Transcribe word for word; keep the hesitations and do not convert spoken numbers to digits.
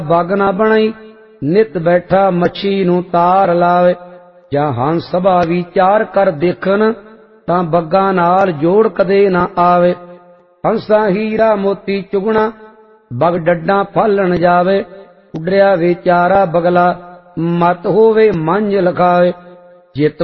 ਬਗ ਨਾ ਬਣਾਈ, ਨਿਤ ਬੈਠਾ ਮੱਛੀ ਨੂੰ ਤਾਰ ਲਾਵੇ। ਜਾਂ ਹੰਸ ਸਭਾ ਵਿਚਾਰ ਕਰ ਦੇਖਣ, ਤਾਂ ਬੱਗਾਂ ਨਾਲ ਜੋੜ ਕਦੇ ਨਾ ਆਵੇ। ਹੰਸਾਂ ਹੀਰਾ ਮੋਤੀ ਚੁਗਣਾ, ਬਗ ਡੱਡਾਂ ਫਾਲਣ ਜਾਵੇ। ਉੱਡਰਿਆ ਵਿਚਾਰਾ ਬਗਲਾ, ਮਤ ਹੋਵੇ ਮੰਝ ਲਖਾਵੇ। ਜਿਤ